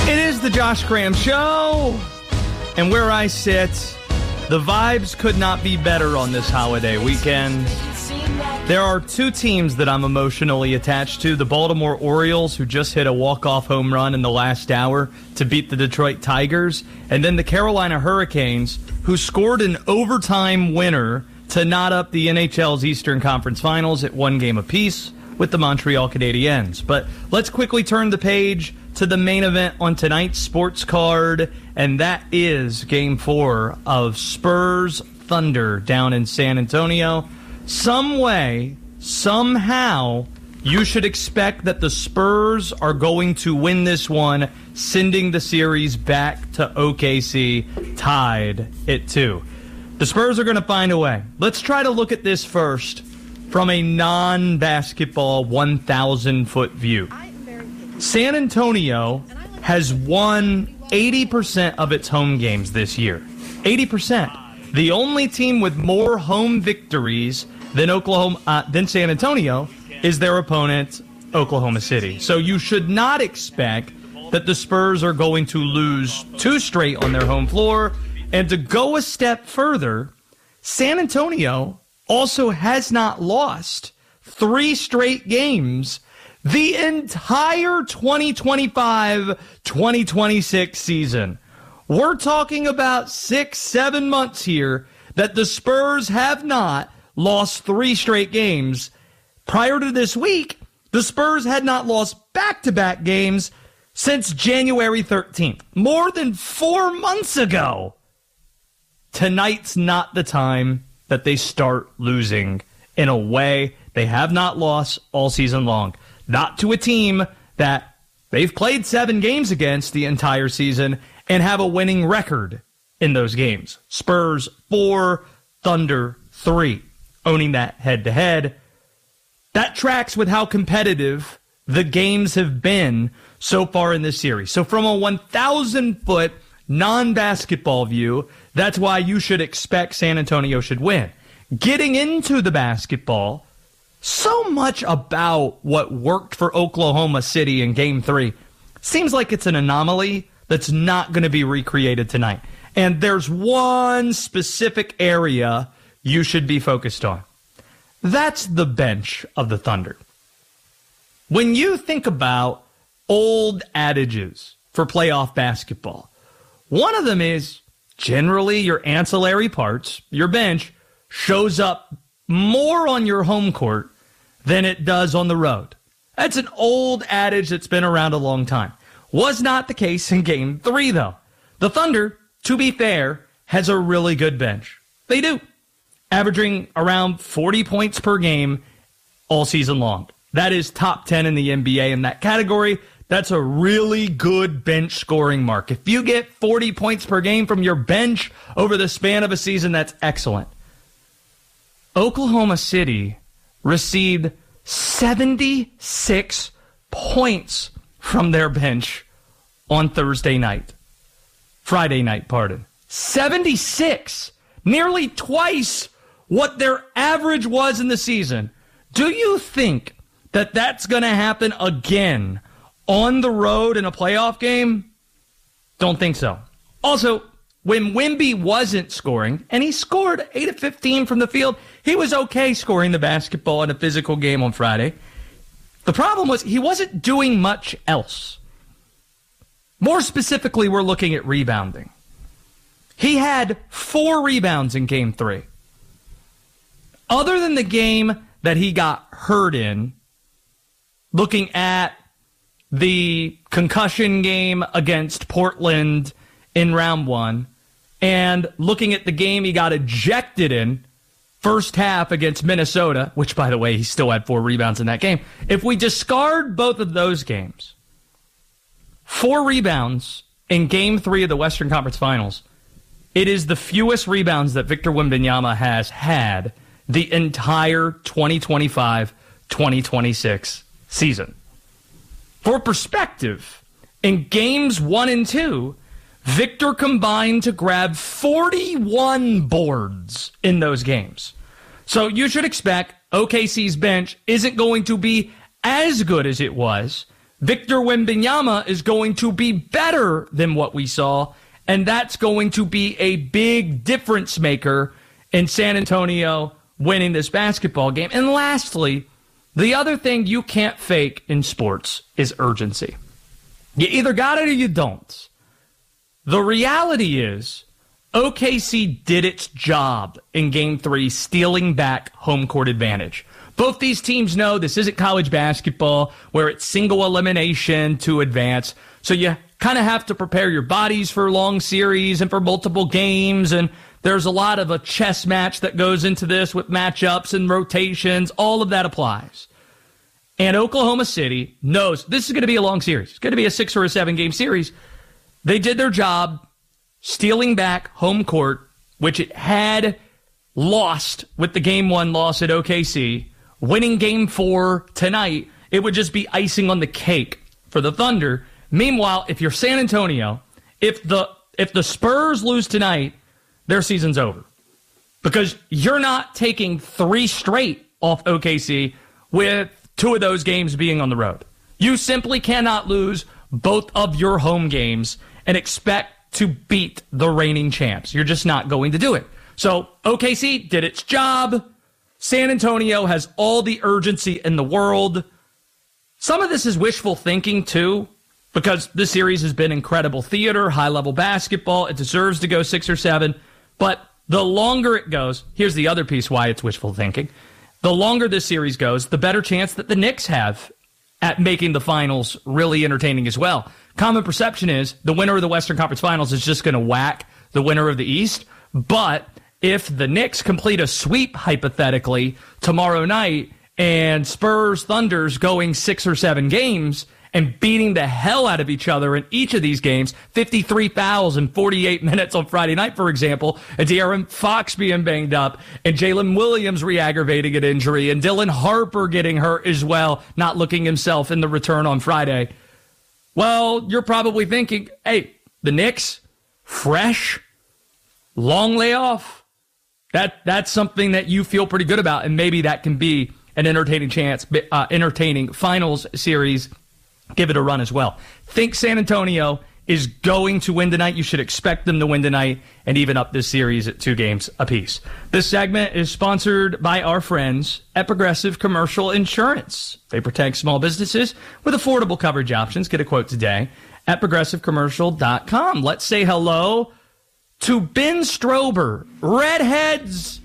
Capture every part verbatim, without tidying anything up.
It is the Josh Graham Show, and where I sit, the vibes could not be better on this holiday weekend. There are two teams that I'm emotionally attached to, the Baltimore Orioles, who just hit a walk-off home run in the last hour to beat the Detroit Tigers, and then the Carolina Hurricanes, who scored an overtime winner to knot up the N H L's Eastern Conference Finals at one game apiece with the Montreal Canadiens. But let's quickly turn the page to the main event on tonight's sports card, and that is Game four of Spurs Thunder down in San Antonio. Some way, somehow, you should expect that the Spurs are going to win this one, sending the series back to O K C, tied at two. The Spurs are going to find a way. Let's try to look at this first from a non-basketball one thousand foot view. San Antonio has won eighty percent of its home games this year. eighty percent. The only team with more home victories than Oklahoma, uh, than San Antonio is their opponent, Oklahoma City. So you should not expect that the Spurs are going to lose two straight on their home floor. And to go a step further, San Antonio also has not lost three straight games the entire twenty twenty-five twenty twenty-six season. We're talking about six, seven months here that the Spurs have not lost three straight games. Prior to this week, the Spurs had not lost back-to-back games since January thirteenth. More than four months ago. Tonight's not the time that they start losing in a way they have not lost all season long. Not to a team that they've played seven games against the entire season and have a winning record in those games. Spurs four, Thunder three, owning that head-to-head. That tracks with how competitive the games have been so far in this series. So from a one thousand foot non-basketball view, that's why you should expect San Antonio should win. Getting into the basketball, so much about what worked for Oklahoma City in Game three seems like it's an anomaly that's not going to be recreated tonight. And there's one specific area you should be focused on. That's the bench of the Thunder. When you think about old adages for playoff basketball, one of them is generally your ancillary parts, your bench, shows up more on your home court than it does on the road. That's an old adage that's been around a long time. Was not the case in Game three, though. The Thunder, to be fair, has a really good bench. They do. Averaging around forty points per game all season long. That is top ten in the N B A in that category. That's a really good bench scoring mark. If you get forty points per game from your bench over the span of a season, that's excellent. Oklahoma City received seventy-six points from their bench on Thursday night. Friday night, pardon. seventy-six. Nearly twice what their average was in the season. Do you think that that's going to happen again on the road in a playoff game? Don't think so. Also, when Wemby wasn't scoring, and he scored eight of fifteen from the field, he was okay scoring the basketball in a physical game on Friday. The problem was he wasn't doing much else. More specifically, we're looking at rebounding. He had four rebounds in Game three. Other than the game that he got hurt in, looking at the concussion game against Portland in round one, and looking at the game he got ejected in, first half against Minnesota, which, by the way, he still had four rebounds in that game. If we discard both of those games, four rebounds in Game three of the Western Conference Finals, it is the fewest rebounds that Victor Wembanyama has had the entire twenty twenty-five twenty twenty-six season. For perspective, in games one and two, Victor combined to grab forty-one boards in those games. So you should expect O K C's bench isn't going to be as good as it was Victor Wembanyama is going to be better than what we saw, and that's going to be a big difference maker in San Antonio winning this basketball game. And lastly, the other thing you can't fake in sports is urgency. You either got it or you don't. The reality is O K C did its job in Game three, stealing back home court advantage. Both these teams know this isn't college basketball where it's single elimination to advance. So you kind of have to prepare your bodies for long series and for multiple games. And there's a lot of a chess match that goes into this with matchups and rotations. All of that applies. And Oklahoma City knows this is going to be a long series. It's going to be a six or a seven game series. They did their job stealing back home court, which it had lost with the game one loss at O K C. Winning game four tonight, it would just be icing on the cake for the Thunder. Meanwhile, if you're San Antonio, if the if the Spurs lose tonight, their season's over. Because you're not taking three straight off O K C with two of those games being on the road. You simply cannot lose both of your home games and expect to beat the reigning champs. You're just not going to do it. So O K C did its job. San Antonio has all the urgency in the world. Some of this is wishful thinking, too, because this series has been incredible theater, high-level basketball. It deserves to go six or seven. But the longer it goes, here's the other piece why it's wishful thinking. The longer this series goes, the better chance that the Knicks have at making the finals really entertaining as well. Common perception is the winner of the Western Conference Finals is just going to whack the winner of the East. But if the Knicks complete a sweep, hypothetically, tomorrow night, and Spurs Thunders going six or seven games and beating the hell out of each other in each of these games, fifty-three fouls in forty-eight minutes on Friday night, for example, and De'Aaron Fox being banged up, and Jalen Williams re-aggravating an injury, and Dylan Harper getting hurt as well, not looking himself in the return on Friday. Well, you're probably thinking, hey, the Knicks, fresh, long layoff, that that's something that you feel pretty good about, and maybe that can be an entertaining chance, uh, entertaining finals series. Give it a run as well. Think San Antonio is going to win tonight. You should expect them to win tonight and even up this series at two games apiece. This segment is sponsored by our friends at Progressive Commercial Insurance. They protect small businesses with affordable coverage options. Get a quote today at progressive commercial dot com. Let's say hello to Ben Strober. Redheads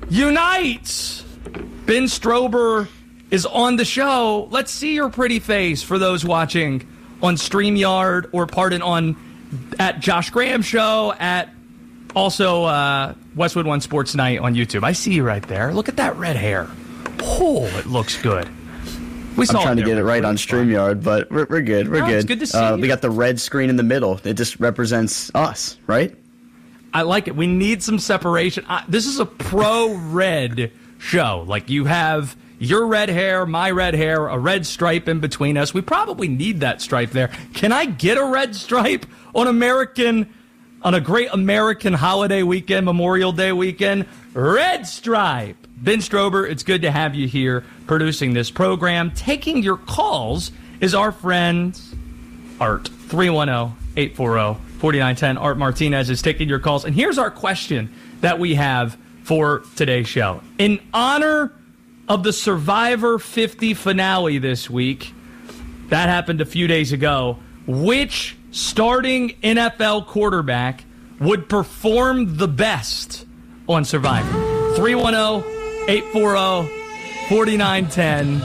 unite! Ben Strober is on the show. Let's see your pretty face for those watching on StreamYard or, pardon, on at Josh Graham Show, at also uh, Westwood One Sports Night on YouTube. I see you right there. Look at that red hair. Oh, it looks good. We saw I'm trying it to get it right on StreamYard, but we're, we're good. We're no, good. It's good to see uh, you. We got the red screen in the middle. It just represents us, right? I like it. We need some separation. I, this is a pro-red show. Like, you have your red hair, my red hair, a red stripe in between us. We probably need that stripe there. Can I get a red stripe on American, on a great American holiday weekend, Memorial Day weekend? Red stripe. Ben Strober, it's good to have you here producing this program. Taking your calls is our friend Art. three one zero, eight four zero, four nine one zero. Art Martinez is taking your calls. And here's our question that we have for today's show. In honor of the Survivor fifty finale this week, that happened a few days ago, which starting N F L quarterback would perform the best on Survivor? three one zero, eight four zero, four nine one zero.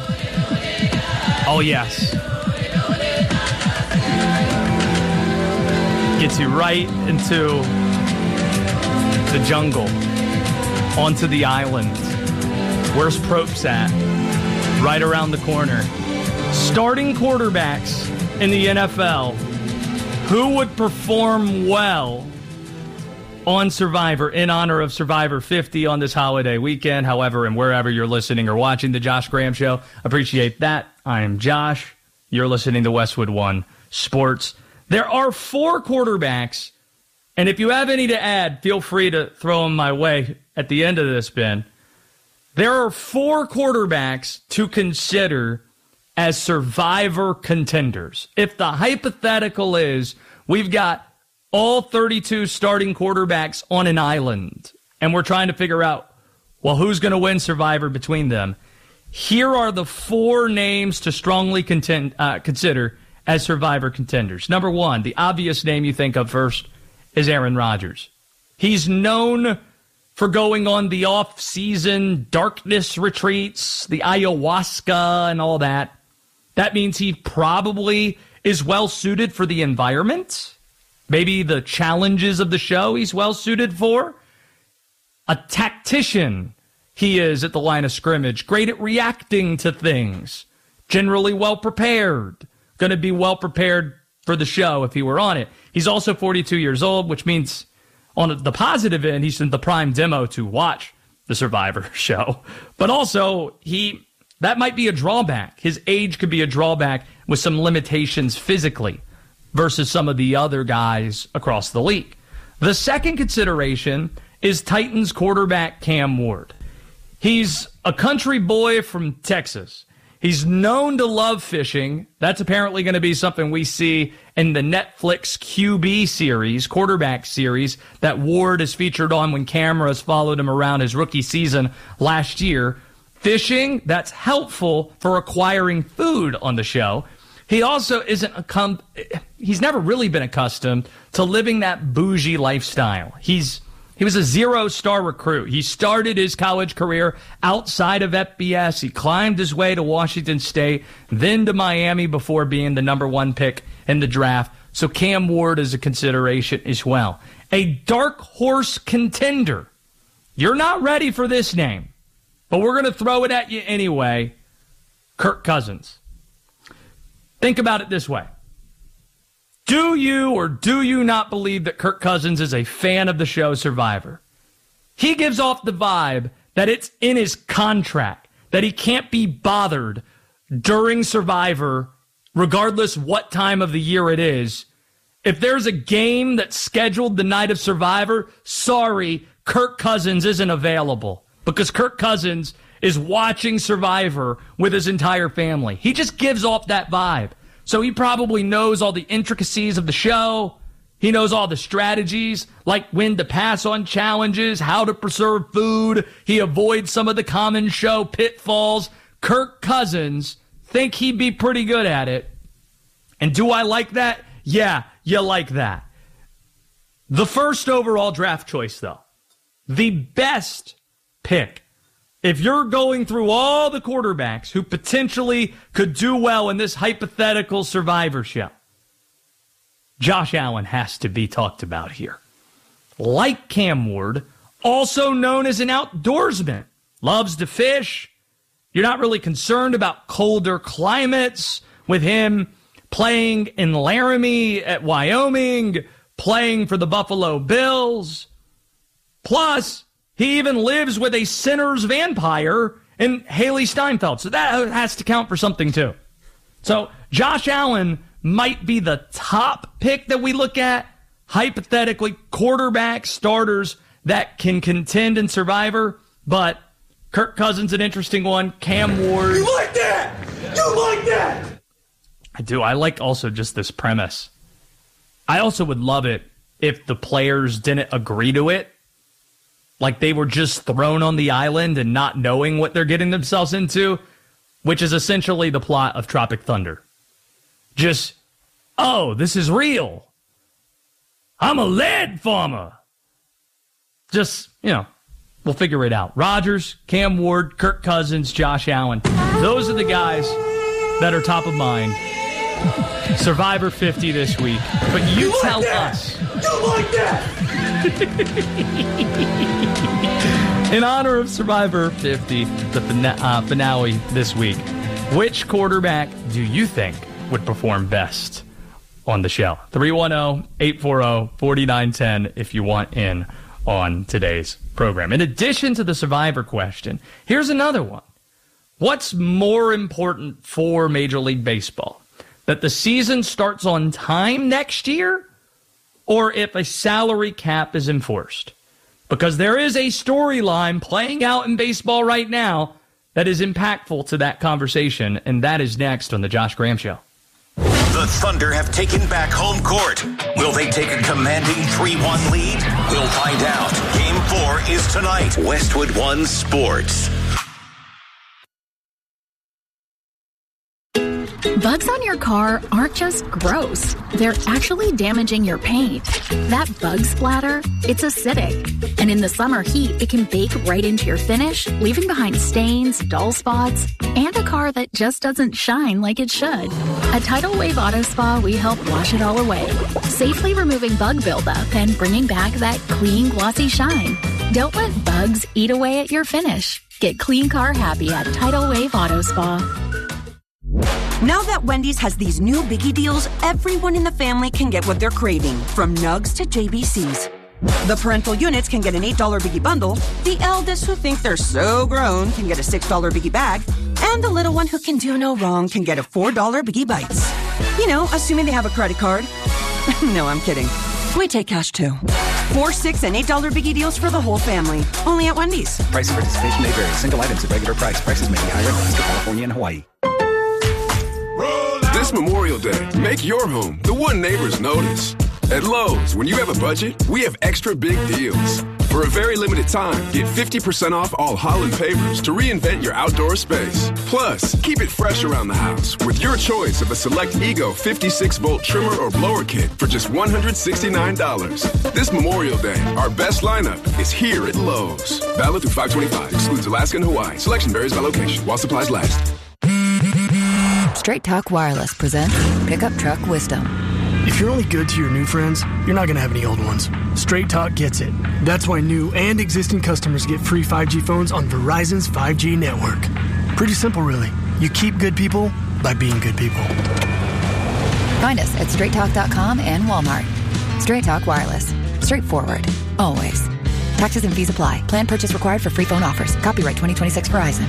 Oh, yes. Gets you right into the jungle, onto the island. Where's Probst at? Right around the corner. Starting quarterbacks in the N F L. Who would perform well on Survivor in honor of Survivor fifty on this holiday weekend? However, and wherever you're listening or watching the Josh Graham Show, appreciate that. I am Josh. You're listening to Westwood One Sports. There are four quarterbacks, and if you have any to add, feel free to throw them my way at the end of this, Ben. There are four quarterbacks to consider as survivor contenders. If the hypothetical is we've got all thirty-two starting quarterbacks on an island and we're trying to figure out, well, who's going to win Survivor between them? Here are the four names to strongly contend, uh, consider as Survivor contenders. Number one, the obvious name you think of first is Aaron Rodgers. He's known for going on the off-season darkness retreats, the ayahuasca and all that. That means he probably is well-suited for the environment. Maybe the challenges of the show he's well-suited for. A tactician he is at the line of scrimmage. Great at reacting to things. Generally well-prepared. Going to be well-prepared for the show if he were on it. He's also forty-two years old, which means on the positive end, he's in the prime demo to watch the Survivor show. But also, he that might be a drawback. His age could be a drawback with some limitations physically versus some of the other guys across the league. The second consideration is Titans quarterback Cam Ward. He's a country boy from Texas. He's known to love fishing. That's apparently going to be something we see in the Netflix Q B series, quarterback series, that Ward is featured on when cameras followed him around his rookie season last year. Fishing, that's helpful for acquiring food on the show. He also isn't a, he's never really been accustomed to living that bougie lifestyle. He's He was a zero-star recruit. He started his college career outside of F B S. He climbed his way to Washington State, then to Miami before being the number one pick in the draft. So Cam Ward is a consideration as well. A dark horse contender. You're not ready for this name, but we're going to throw it at you anyway. Kirk Cousins. Think about it this way. Do you or do you not believe that Kirk Cousins is a fan of the show Survivor? He gives off the vibe that it's in his contract, that he can't be bothered during Survivor, regardless what time of the year it is. If there's a game that's scheduled the night of Survivor, sorry, Kirk Cousins isn't available because Kirk Cousins is watching Survivor with his entire family. He just gives off that vibe. So he probably knows all the intricacies of the show. He knows all the strategies, like when to pass on challenges, how to preserve food. He avoids some of the common show pitfalls. Kirk Cousins, think he'd be pretty good at it. And do I like that? Yeah, you like that. The first overall draft choice, though. The best pick. If you're going through all the quarterbacks who potentially could do well in this hypothetical Survivor show, Josh Allen has to be talked about here. Like Cam Ward, also known as an outdoorsman, loves to fish. You're not really concerned about colder climates with him playing in Laramie at Wyoming, playing for the Buffalo Bills. Plus, he even lives with a sinner's vampire in Haley Steinfeld. So that has to count for something, too. So Josh Allen might be the top pick that we look at. Hypothetically, quarterback starters that can contend in Survivor. But Kirk Cousins, an interesting one. Cam Ward. You like that? You like that? I do. I like also just this premise. I also would love it if the players didn't agree to it. Like they were just thrown on the island and not knowing what they're getting themselves into, which is essentially the plot of Tropic Thunder. Just, oh, this is real. I'm a lead farmer. Just, you know, we'll figure it out. Rodgers, Cam Ward, Kirk Cousins, Josh Allen. Those are the guys that are top of mind. Survivor fifty this week. But you, you tell like us. You like that? In honor of Survivor fifty, the fina- uh, finale this week, which quarterback do you think would perform best on the show? three one zero, eight four zero, four nine one zero if you want in on today's program. In addition to the Survivor question, here's another one. What's more important for Major League Baseball? That the season starts on time next year, or if a salary cap is enforced? Because there is a storyline playing out in baseball right now that is impactful to that conversation, and that is next on The Josh Graham Show. The Thunder have taken back home court. Will they take a commanding three one lead? We'll find out. Game four is tonight. Westwood One Sports. Bugs on your car aren't just gross. They're actually damaging your paint. That bug splatter, it's acidic. And in the summer heat, it can bake right into your finish, leaving behind stains, dull spots, and a car that just doesn't shine like it should. At Tidal Wave Auto Spa, we help wash it all away, safely removing bug buildup and bringing back that clean, glossy shine. Don't let bugs eat away at your finish. Get clean car happy at Tidal Wave Auto Spa. Now that Wendy's has these new biggie deals, everyone in the family can get what they're craving, from nugs to J B Cs. The parental units can get an eight dollar biggie bundle, the eldest who think they're so grown can get a six dollar biggie bag, and the little one who can do no wrong can get a four dollar biggie bites. You know, assuming they have a credit card. No, I'm kidding. We take cash too. Four, six, and eight dollar biggie deals for the whole family. Only at Wendy's. Price and participation may vary. Single items at regular price. Prices may be higher in Alaska, California, and Hawaii. This Memorial Day, make your home the one neighbors notice. At Lowe's, when you have a budget, we have extra big deals. For a very limited time, get fifty percent off all Holland pavers to reinvent your outdoor space. Plus, keep it fresh around the house with your choice of a select Ego fifty-six volt trimmer or blower kit for just one hundred sixty-nine dollars. This Memorial Day, our best lineup is here at Lowe's. Valid through five twenty-five. Excludes Alaska and Hawaii. Selection varies by location while supplies last. Straight Talk Wireless presents Pickup Truck Wisdom. If you're only good to your new friends, you're not going to have any old ones. Straight Talk gets it. That's why new and existing customers get free five G phones on Verizon's five G network. Pretty simple, really. You keep good people by being good people. Find us at straight talk dot com and Walmart. Straight Talk Wireless. Straightforward. Always. Taxes and fees apply. Plan purchase required for free phone offers. Copyright twenty twenty-six Verizon.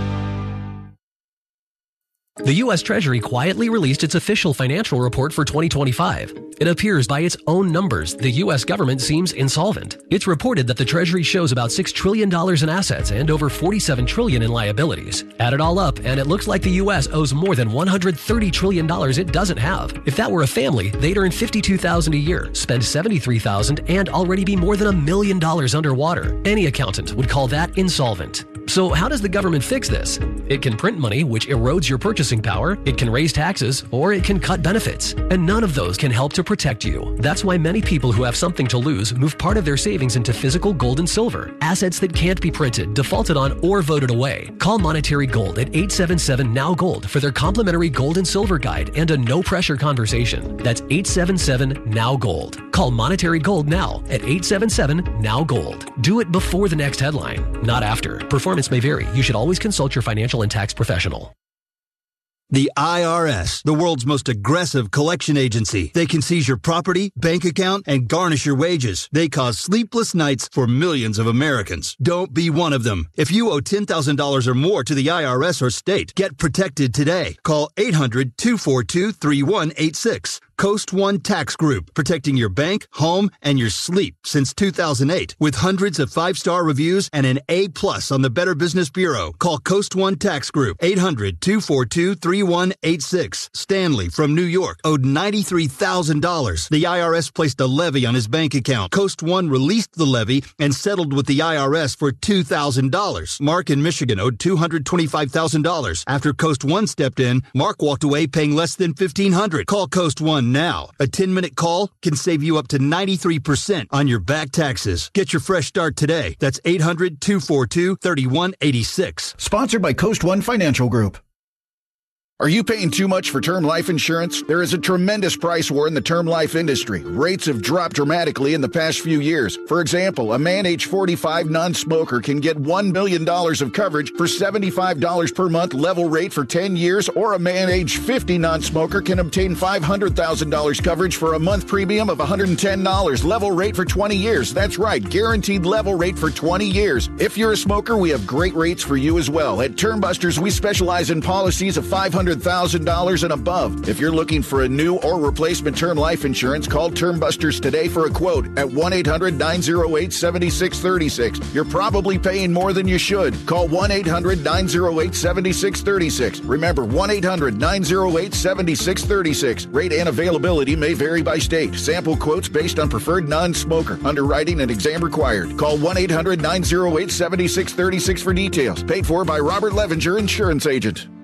The U S Treasury quietly released its official financial report for twenty twenty-five. It appears by its own numbers, the U S government seems insolvent. It's reported that the Treasury shows about six trillion dollars in assets and over forty-seven trillion dollars in liabilities. Add it all up, and it looks like the U S owes more than one hundred thirty trillion dollars it doesn't have. If that were a family, they'd earn fifty-two thousand dollars a year, spend seventy-three thousand dollars, and already be more than a million dollars underwater. Any accountant would call that insolvent. So how does the government fix this? It can print money, which erodes your purchasing power, it can raise taxes, or it can cut benefits. And none of those can help to protect you. That's why many people who have something to lose move part of their savings into physical gold and silver, assets that can't be printed, defaulted on, or voted away. Call Monetary Gold at eight seven seven N O W Gold for their complimentary gold and silver guide and a no-pressure conversation. That's eight seven seven N O W Gold. Call Monetary Gold now at eight seven seven N O W Gold. Do it before the next headline, not after. Performance may vary. You should always consult your financial and tax professional. The I R S, the world's most aggressive collection agency. They can seize your property, bank account, and garnish your wages. They cause sleepless nights for millions of Americans. Don't be one of them. If you owe ten thousand dollars or more to the I R S or state, get protected today. Call eight hundred, two four two, three one eight six. Coast One Tax Group, protecting your bank, home, and your sleep since two thousand eight. With hundreds of five-star reviews and an A plus on the Better Business Bureau. Call Coast One Tax Group, eight hundred, two four two, three one eight six. Stanley from New York owed ninety-three thousand dollars. The I R S placed a levy on his bank account. Coast One released the levy and settled with the I R S for two thousand dollars. Mark in Michigan owed two hundred twenty-five thousand dollars. After Coast One stepped in, Mark walked away paying less than fifteen hundred dollars. Call Coast One now. A ten-minute call can save you up to ninety-three percent on your back taxes. Get your fresh start today. That's eight hundred, two four two, three one eight six. Sponsored by Coast One Financial Group. Are you paying too much for term life insurance? There is a tremendous price war in the term life industry. Rates have dropped dramatically in the past few years. For example, a man age forty-five non-smoker can get one million dollars of coverage for seventy-five dollars per month level rate for ten years, or a man age fifty non-smoker can obtain five hundred thousand dollars coverage for a month premium of one hundred ten dollars level rate for twenty years. That's right, guaranteed level rate for twenty years. If you're a smoker, we have great rates for you as well. At Term Busters, we specialize in policies of five hundred hundred thousand dollars and above. If you're looking for a new or replacement term life insurance, call Term Busters today for a quote at one eight hundred nine oh eight seven six three six. You're probably paying more than you should. Call one eight hundred nine oh eight seven six three six. Remember, one eight hundred nine oh eight seven six three six. Rate and availability may vary by state. Sample quotes based on preferred non-smoker. Underwriting and exam required. Call one eight hundred nine oh eight seven six three six for details. Paid for by Robert Levenger, Insurance Agent.